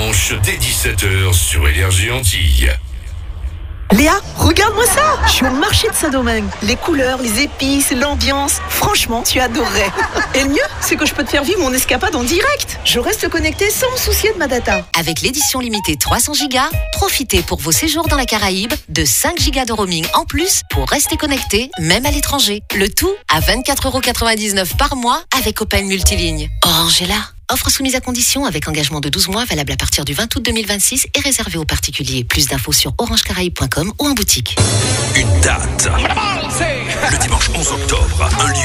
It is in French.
dimanche dès 17h sur Énergie Antilles. Léa, regarde-moi ça! Je suis au marché de Saint-Domingue. Les couleurs, les épices, l'ambiance, franchement, tu adorerais. Et le mieux, c'est que je peux te faire vivre mon escapade en direct. Je reste connectée sans me soucier de ma data. Avec l'édition limitée 300 Go, profitez pour vos séjours dans la Caraïbe de 5 Go de roaming en plus pour rester connecté, même à l'étranger. Le tout à 24,99 € par mois avec Open Multiligne. Orange est là. Offre soumise à condition avec engagement de 12 mois valable à partir du 20 août 2026 et réservé aux particuliers. Plus d'infos sur orangecaraïbe.com ou en boutique. Une date. Le dimanche 11 octobre, un lieu